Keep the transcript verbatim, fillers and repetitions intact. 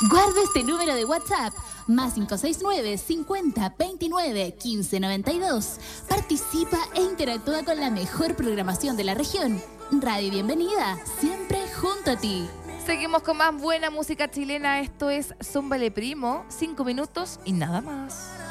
Guarda este número de WhatsApp, más cinco seis nueve, cincuenta, veintinueve, quince, noventa y dos. Participa e interactúa con la mejor programación de la región. Radio Bienvenida, siempre junto a ti. Seguimos con más buena música chilena. Esto es Zúmbale Primo, cinco minutos y nada más.